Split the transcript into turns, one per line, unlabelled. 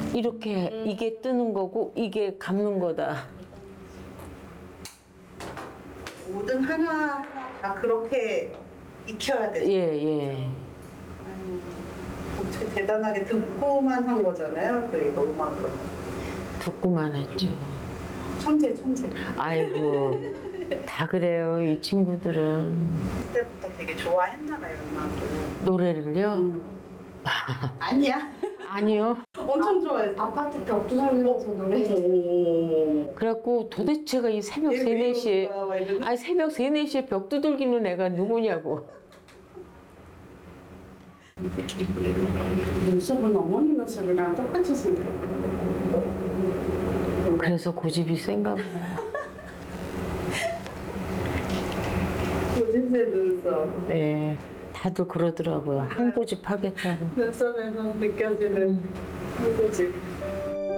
이렇게 이게 뜨는 거고 이게 감는 거다.
모든 하나 다 그렇게 익혀야 돼.
예.
어떻게 대단하게 듣고만 한 거잖아요. 그게 너무 많아.
듣고만 했죠.
천재.
아이고 다 그래요 이 친구들은.
그때부터 되게 좋아했나 봐요, 음악을.
노래를요?
아니야.
아니요.
엄청 좋아했어.
아파트 벽도 살면서 노래.
그래갖고 도대체가 이 새벽 3, 4시에 아니 새벽 3, 4시에 벽 두들기는 애가 누구냐고.
눈썹은 어머니 눈썹이랑 똑같이 생겼어.
그래서 고집이 센가 봐요.
고집세 눈썹.
네, 다들 그러더라고요. 한 고집 하겠다고.
눈썹에서 느껴지는 고집.